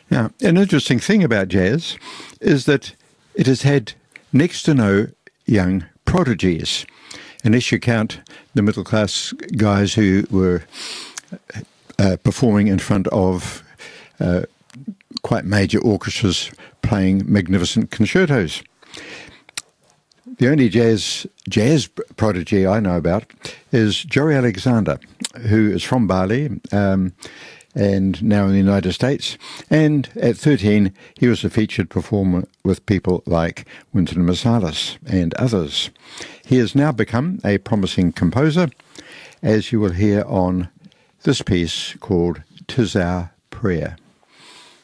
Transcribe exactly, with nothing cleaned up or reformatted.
Now, an interesting thing about jazz is that it has had next to no young prodigies, unless you count the middle-class guys who were uh, performing in front of uh, quite major orchestras playing magnificent concertos. The only jazz jazz prodigy I know about is Joey Alexander, who is from Bali um, and now in the United States. And at thirteen, he was a featured performer with people like Wynton Marsalis and others. He has now become a promising composer, as you will hear on this piece called "'Tis Our Prayer."